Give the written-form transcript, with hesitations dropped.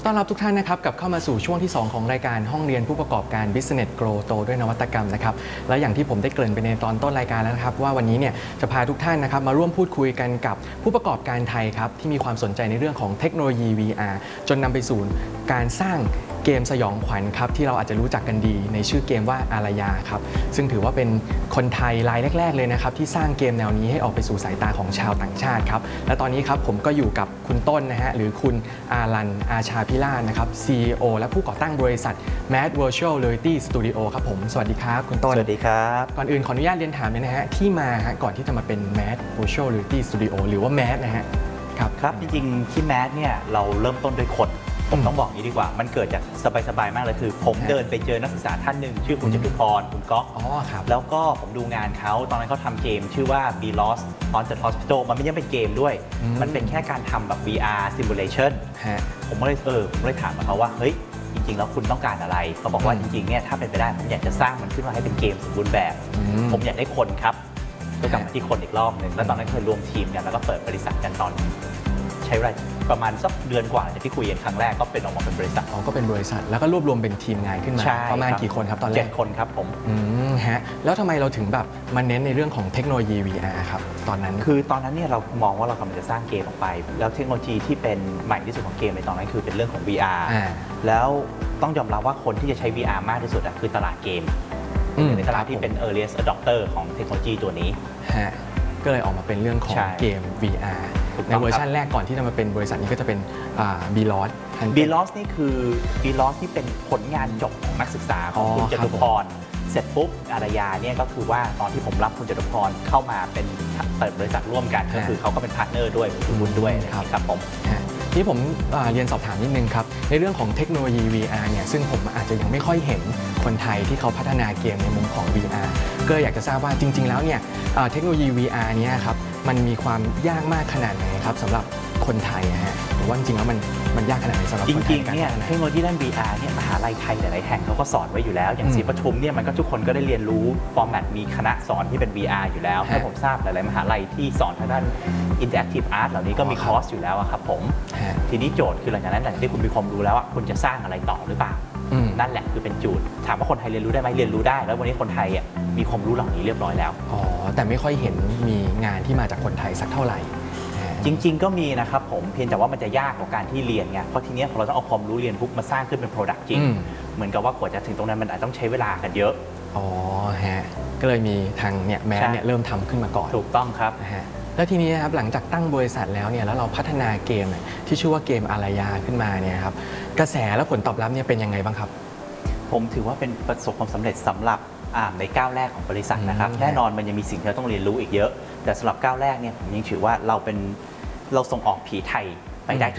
ต้อนรับทุกท่านนะครับกับเข้ามาสู่ช่วงที่ 2ของรายการห้องเรียนผู้ประกอบการ Business Grow โตด้วยนวัตกรรมนะครับและอย่างที่ผมได้เกริ่นไปในตอนต้นรายการแล้วนะครับว่าวันนี้เนี่ยจะพาทุกท่านนะครับมาร่วมพูดคุยกันกับผู้ประกอบการไทยครับที่มีความสนใจในเรื่องของเทคโนโลยี VR จนนำไปสู่การสร้างเกมสยองขวัญครับที่เราอาจจะรู้จักกันดีในชื่อเกมว่าอารยาครับซึ่งถือว่าเป็นคนไทยรายแรกๆเลยนะครับที่สร้างเกมแนวนี้ให้ออกไปสู่สายตาของชาวต่างชาติครับและตอนนี้ครับผมก็อยู่กับคุณต้นนะฮะหรือคุณอารันอาชาพิลาศนะครับ CEO และผู้ก่อตั้งบริษัท Mad Virtual Reality Studio ครับผมสวัสดีครับคุณต้นสวัสดีครับก่อนอื่นขออนุญาตเรียนถามเลยนะฮะที่มาก่อนที่จะมาเป็น Mad Virtual Reality Studio หรือว่า Mad นะฮะครับจริงๆที่ Mad เนี่ยเราเริ่มต้นด้วยคนผมต้องบอกอย่างนี้ดีกว่ามันเกิดจากสบายๆมากเลยคือผมเดินไปเจอนักศึกษาท่านหนึ่งชื่อคุณจตุพรคุณก๊อกแล้วก็ผมดูงานเขาตอนนั้นเขาทำเกมชื่อว่า Be Lost on the Hospital มันไม่ใช่เป็นเกมด้วยมันเป็นแค่การทำแบบ VR simulation ผมก็เลยถามเขาว่าเฮ้ยจริงๆแล้วคุณต้องการอะไรเขาบอกว่าจริงๆเนี่ยถ้าเป็นไปได้ผมอยากจะสร้างมันขึ้นมาให้เป็นเกมสมบูรณ์แบบผมอยากได้คนครับก็กลับมาที่คนอีกรอบหนึ่งแล้วตอนนั้นเคยรวมทีมกันแล้วก็เปิดบริษัทกันตอนใช้เวลาประมาณสักเดือนกว่าจากที่คุยกันครั้งแรกก็เป็นออกมาเป็นบริษัทก็เป็นบริษัทแล้วก็รวบรวมเป็นทีมงานขึ้นมาประมาณกี่คนครับตอนแรก 7 คนครับผมแล้วทำไมเราถึงแบบมาเน้นในเรื่องของเทคโนโลยี VR ครับตอนนั้นคือตอนนั้นเนี่ยเรามองว่าเรากำลังจะสร้างเกมออกไปแล้วเทคโนโลยีที่เป็นใหม่ที่สุดของเกมในตอนนั้นคือเป็นเรื่องของ VR แล้วต้องยอมรับว่าคนที่จะใช้ VR มากที่สุดคือตลาดเกมในตลาดที่เป็น earliest adopter ของเทคโนโลยีตัวนี้ก็เลยออกมาเป็นเรื่องของเกม VR ในเวอร์ชันแรกก่อนที่จะมาเป็นบริษัทนี้ก็จะเป็นBe Lost Be Lost นี่คือ Be Lost ที่เป็นผลงานจบของนักศึกษาของคุณจตุพรเสร็จปุ๊บอารยาเนี่ยก็คือว่าตอนที่ผมรับคุณจตุพรเข้ามาเป็นเปิดบริษัทร่วมกันก็คือเขาก็เป็นพาร์ทเนอร์ด้วยคุณบุญด้วยครับผมที่ผมเรียนสอบถามนิดนึงครับในเรื่องของเทคโนโลยี VR เนี่ยซึ่งผมอาจจะยังไม่ค่อยเห็นคนไทยที่เขาพัฒนาเกมในมุมของ VR ก็อยากจะทราบว่าจริงๆแล้วเนี่ยเทคโนโลยี VR เนี่ยครับมันมีความยากมากขนาดไหนครับสำหรับคนไทยหรือว่าจริงๆแล้วมันยากขนาดไหนสำหรับคนไทยจริงๆเนี่ยเทคโนโลยีด้าน VR เนี่ยมหาลัยไทยหลายๆแห่งเขาก็สอนไว้อยู่แล้วอย่างศรีปทุมเนี่ยมันก็ทุกคนก็ได้เรียนรู้ฟอร์แมตมีคณะสอนที่เป็น VR อยู่แล้วถ้าผมทราบหลายๆมหาลัยที่สอนทางด้าน Interactive Art เหล่านี้ก็มีคอร์สอยู่แล้วครับผมทีนี้โจทย์คือหลังจากนั้นหลังที่คุณมีความรู้แล้วคุณจะสร้างอะไรต่อหรือเปล่านั่นแหละคือเป็นจุดถามว่าคนไทยเรียนรู้ได้ไหมเรียนรู้ได้แล้ววันนี้คนไทยมีความรู้เหล่านี้เรียบร้อยแล้วแต่ไม่ค่อยเห็นมีงานที่มาจากคนไทยสักเท่าไหร่จริงๆก็มีนะครับผมเพียงแต่ว่ามันจะยากกว่าการที่เรียนไงเพราะทีนี้เราต้องเอาความรู้เรียนปุ๊บมาสร้างขึ้นเป็น product จริงเหมือนกับว่ากว่าจะถึงตรงนั้นมันอาจต้องใช้เวลากันเยอะก็เลยมีทางเนี่ยแม้เนี่ยเริ่มทำขึ้นมาก่อนถูกต้องครับแล้วทีนี้ครับหลังจากตั้งบริษัทแล้วเนี่ยแล้วเราพัฒนาเกมที่ชื่อว่าเกมอารยาขึ้นมาเนี่ยครับกระแสและผลตอบรับเนี่ยเป็นยังไงบ้างครับผมถือว่าเป็นประสบความสำเร็จสำหรับในก้าวแรกของบริษัทนะครับแน่นอนมันยังมีสิ่งที่เราต้องเรียนรู้อีกเยอะแต่สำหรับก้าวแรกเนี่ยผมยังถือว่าเราส่งออกผีไทยไปได้